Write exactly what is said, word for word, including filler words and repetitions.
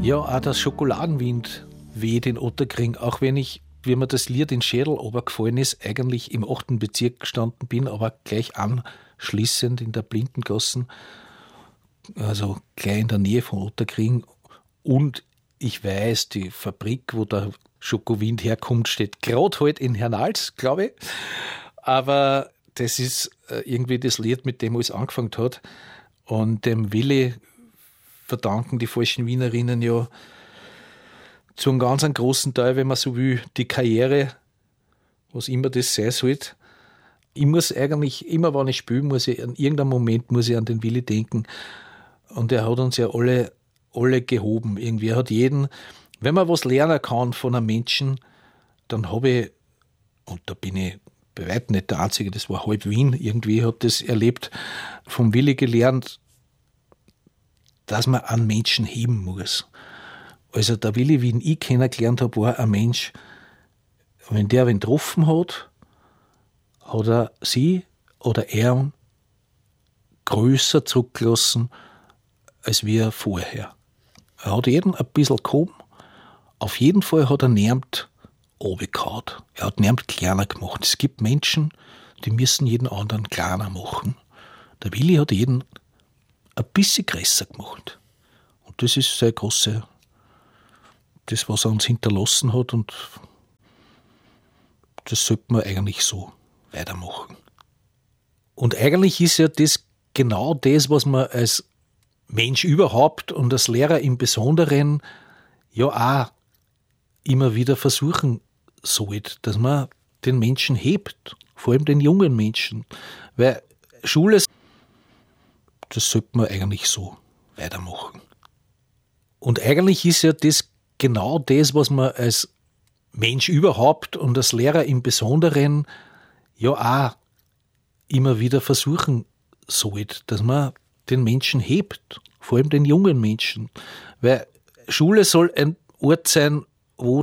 Ja, auch der Schokoladenwind weht in Otterkring, auch wenn ich, wie mir das Lied in Schädel runtergefallen ist, eigentlich im achten Bezirk gestanden bin, aber gleich anschließend in der Blindengassen, also gleich in der Nähe von Otterkring. Und ich weiß, die Fabrik, wo der Schokowind herkommt, steht gerade halt in Hernals, glaube ich. Aber das ist irgendwie das Lied, mit dem alles angefangen hat. Und dem Willi verdanken die falschen Wienerinnen ja zu einem ganz großen Teil, wenn man so will, die Karriere, was immer das sein sollte. Ich muss eigentlich, immer wenn ich spiele, muss ich, in irgendeinem Moment muss ich an den Willi denken. Und er hat uns ja alle, alle gehoben. Irgendwie er hat jeden, wenn man was lernen kann von einem Menschen, dann habe ich, und da bin ich bei weitem nicht der Einzige, das war halb Wien, irgendwie hat das erlebt, vom Willi gelernt, dass man einen Menschen heben muss. Also der Willi, wie ihn ich kennengelernt habe, war ein Mensch, wenn der wen getroffen hat, hat er sie oder er größer zurückgelassen, als wir vorher. Er hat jeden ein bisschen gehoben, auf jeden Fall hat er niemand runtergehauen. Er hat niemand kleiner gemacht. Es gibt Menschen, die müssen jeden anderen kleiner machen. Der Willi hat jeden ein bisschen größer gemacht. Und das ist sehr große, das, was er uns hinterlassen hat, und das sollte man eigentlich so weitermachen. Und eigentlich ist ja das genau das, was man als Mensch überhaupt und als Lehrer im Besonderen ja auch immer wieder versuchen sollte, dass man den Menschen hebt, vor allem den jungen Menschen. Weil Schule, das sollte man eigentlich so weitermachen. Und eigentlich ist ja das genau das, was man als Mensch überhaupt und als Lehrer im Besonderen ja auch immer wieder versuchen sollte, dass man den Menschen hebt, vor allem den jungen Menschen. Weil Schule soll ein Ort sein,